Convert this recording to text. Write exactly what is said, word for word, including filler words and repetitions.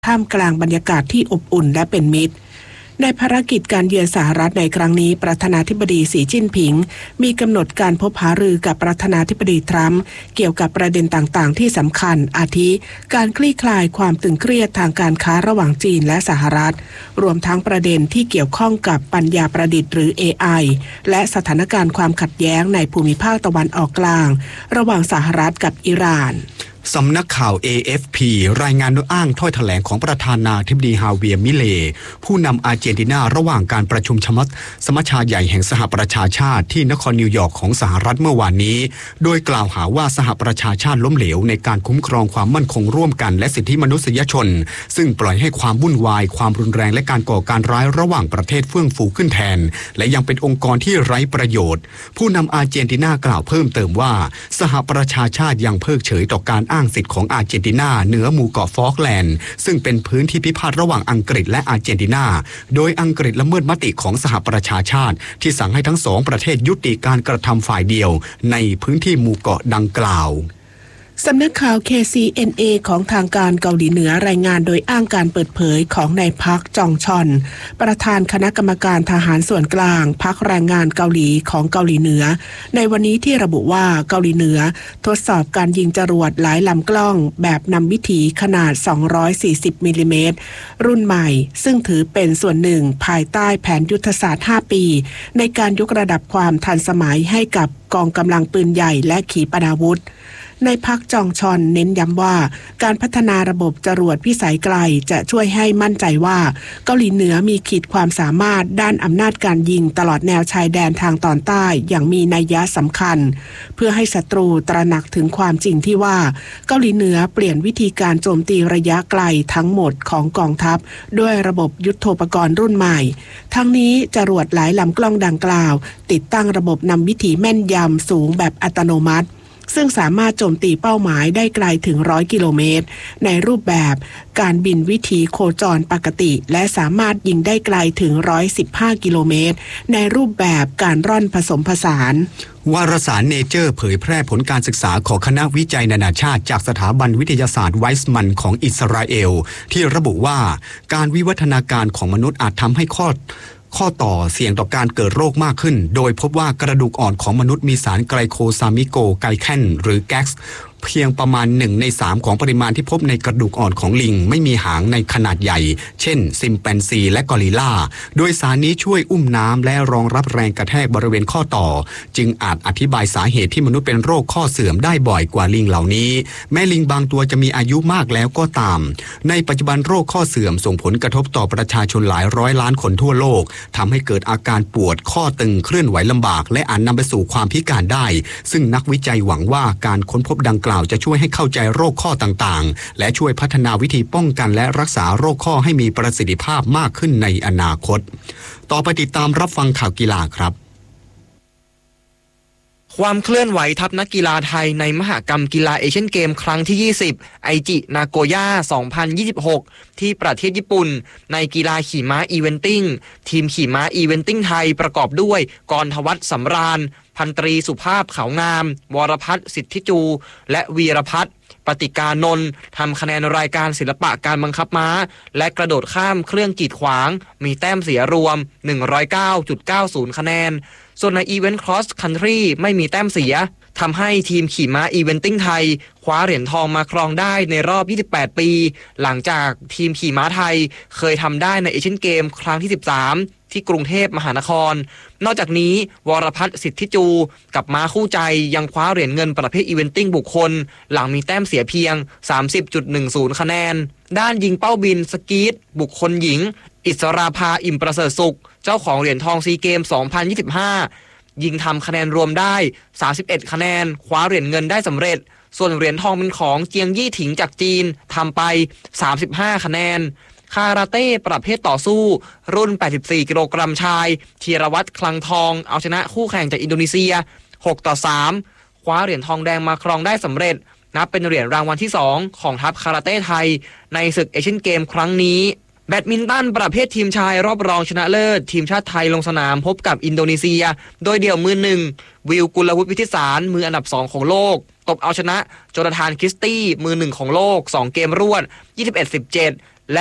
ท่ามกลางบรรยากาศที่อบอุ่นและเป็นมิตรในภารกิจการเยือนสหรัฐในครั้งนี้ประธานาธิบดีสีจิ้นผิงมีกำหนดการพบหารือกับประธานาธิบดีทรัมป์เกี่ยวกับประเด็นต่างๆที่สำคัญอาทิการคลี่คลายความตึงเครียดทางการค้าระหว่างจีนและสหรัฐรวมทั้งประเด็นที่เกี่ยวข้องกับปัญญาประดิษฐ์หรือ เอ ไอ และสถานการณ์ความขัดแย้งในภูมิภาคตะวันออกกลางระหว่างสหรัฐกับอิหร่านสำนักข่าว เอ เอฟ พี รายงานโดยอ้างถ้อยแถลงของประธานาธิบดีฮาเวียร์มิเลย์ผู้นำอาร์เจนตินาระหว่างการประชุมสมัชชาใหญ่แห่งสหประชาชาติที่นครนิวยอร์กของสหรัฐเมื่อวานนี้โดยกล่าวหาว่าสหประชาชาติล้มเหลวในการคุ้มครองความมั่นคงร่วมกันและสิทธิมนุษยชนซึ่งปล่อยให้ความวุ่นวายความรุนแรงและการก่อการร้ายระหว่างประเทศเฟื่องฟูขึ้นแทนและยังเป็นองค์กรที่ไร้ประโยชน์ผู้นำอาร์เจนตินากล่าวเพิ่มเติมว่าสหประชาชาติยังเพิกเฉยต่อการอ้างสิทธิของอาร์เจนตินาเหนือหมู่เกาะฟอล์กแลนด์ซึ่งเป็นพื้นที่พิพาทระหว่างอังกฤษและอาร์เจนตินาโดยอังกฤษละเมิดมติของสหประชาชาติที่สั่งให้ทั้งสองประเทศยุติการกระทำฝ่ายเดียวในพื้นที่หมู่เกาะดังกล่าวสำนักข่าว เค ซี เอ็น เอ ของทางการเกาหลีเหนือรายงานโดยอ้างการเปิดเผยของนายพักจองชอนประธานคณะกรรมการทหารส่วนกลางพรรคแรงงานเกาหลีของเกาหลีเหนือในวันนี้ที่ระบุว่าเกาหลีเหนือทดสอบการยิงจรวดหลายลำกล้องแบบนำวิถีขนาดสองร้อยสี่สิบมิลลิเมตรรุ่นใหม่ซึ่งถือเป็นส่วนหนึ่งภายใต้แผนยุทธศาสตร์ห้าปีในการยกระดับความทันสมัยให้กับกองกำลังปืนใหญ่และขีปนาวุธในพรรคจองชอนเน้นย้ำว่าการพัฒนาระบบจรวดพิสัยไกลจะช่วยให้มั่นใจว่าเกาหลีเหนือมีขีดความสามารถด้านอำนาจการยิงตลอดแนวชายแดนทางตอนใต้อย่างมีนัยยะสำคัญเพื่อให้ศัตรูตระหนักถึงความจริงที่ว่าเกาหลีเหนือเปลี่ยนวิธีการโจมตีระยะไกลทั้งหมดของกองทัพด้วยระบบยุทโธปกรณ์รุ่นใหม่ทั้งนี้จรวดหลายลำกล้องดังกล่าวติดตั้งระบบนำวิถีแม่นยำสูงแบบอัตโนมัติซึ่งสามารถโจมตีเป้าหมายได้ไกลถึงร้อยกิโลเมตรในรูปแบบการบินวิถีโคจรปกติและสามารถยิงได้ไกลถึงหนึ่งร้อยสิบห้ากิโลเมตรในรูปแบบการร่อนผสมผสานวารสารเนเจอร์เผยแพร่ผลการศึกษาของคณะวิจัยนานาชาติจากสถาบันวิทยาศาสตร์ไวส์มันของอิสราเอลที่ระบุว่าการวิวัฒนาการของมนุษย์อาจทำให้ข้อข้อต่อเสี่ยงต่อการเกิดโรคมากขึ้นโดยพบว่ากระดูกอ่อนของมนุษย์มีสารไกลโคซามิโกไกแคนหรือแก๊กซ์เพียงประมาณหนึ่งในสามของปริมาณที่พบในกระดูกอ่อนของลิงไม่มีหางในขนาดใหญ่เช่นซิมแปนซีและกอริลลาโดยสารนี้ช่วยอุ้มน้ำและรองรับแรงกระแทกบริเวณข้อต่อจึงอาจอธิบายสาเหตุที่มนุษย์เป็นโรคข้อเสื่อมได้บ่อยกว่าลิงเหล่านี้แม้ลิงบางตัวจะมีอายุมากแล้วก็ตามในปัจจุบันโรคข้อเสื่อมส่งผลกระทบต่อประชาชนหลายร้อยล้านคนทั่วโลกทำให้เกิดอาการปวดข้อตึงเคลื่อนไหวลำบากและอาจนำไปสู่ความพิการได้ซึ่งนักวิจัยหวังว่าการค้นพบดังกล่าวจะช่วยให้เข้าใจโรคข้อต่างๆและช่วยพัฒนาวิธีป้องกันและรักษาโรคข้อให้มีประสิทธิภาพมากขึ้นในอนาคตต่อไปติดตามรับฟังข่าวกีฬาครับความเคลื่อนไหวทัพนักกีฬาไทยในมหกรรมกีฬาเอเชียนเกมครั้งที่ยี่สิบไอจินาโกย่าสองพันยี่สิบหกที่ประเทศญี่ปุ่นในกีฬาขี่ม้าอีเวนติ้งทีมขี่ม้าอีเวนติ้งไทยประกอบด้วยกรทวัฒน์สำราญพันตรีสุภาพขาวงามวรพัฒน์สิทธิจูและวีรพัฒน์ปฏิกานนท์ทำคะแนนรายการศิลปะการบังคับม้าและกระโดดข้ามเครื่องกีดขวางมีแต้มเสียรวม หนึ่งร้อยเก้าจุดเก้าศูนย์ คะแนนส่วนในอีเวนต์ครอสคันทรีไม่มีแต้มเสียทำให้ทีมขี่ม้าอีเวนติ้งไทยคว้าเหรียญทองมาครองได้ในรอบยี่สิบแปดปีหลังจากทีมขี่ม้าไทยเคยทำได้ในเอเชียนเกมครั้งที่สิบสามที่กรุงเทพมหานครนอกจากนี้วรพัฒน์สิทธิจูกับม้าคู่ใจยังคว้าเหรียญเงินประเภทอีเวนติ้งบุคคลหลังมีแต้มเสียเพียง สามสิบจุดหนึ่งศูนย์ คะแนนด้านยิงเป้าบินสกีตบุคคลหญิงอิสราภาอิ่มประเสริฐสุขเจ้าของเหรียญทองซีเกมสองพันยี่สิบห้ายิงทำคะแนนรวมได้สามสิบเอ็ดคะแนนคว้าเหรียญเงินได้สำเร็จส่วนเหรียญทองเป็นของเจียงยี่ถิงจากจีนทำไปสามสิบห้าคะแนนคาราเต้ประเภทต่อสู้รุ่นแปดสิบสี่กิโลกรัมชายธีรวัตรคลังทองเอาชนะคู่แข่งจากอินโดนีเซียหกต่อสามคว้าเหรียญทองแดงมาครองได้สำเร็จนับเป็นเหรียญรางวัลที่สองของทัพคาราเต้ไทยในศึกเอเชียนเกมครั้งนี้แบดมินตันประเภททีมชายรอบรองชนะเลิศทีมชาติไทยลงสนามพบกับอินโดนีเซียโดยเดี่ยวมือหนึ่งวิวกุลวุฒิวิทิสารมืออันดับสองของโลกตบเอาชนะโจนาธานคริสตี้มือหนึ่งของโลกสองเกมรวด ยี่สิบเอ็ด สิบเจ็ด